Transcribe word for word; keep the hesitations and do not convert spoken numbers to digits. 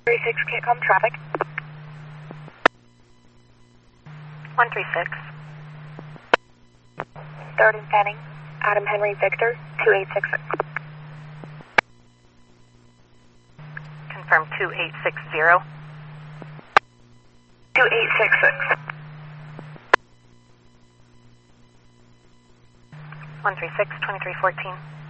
thirty-six, can't come traffic. one three six. Third and Fanning, Adam Henry Victor, two eight six six. Confirm two eight six zero. two eight six six. one three six, twenty-three fourteen.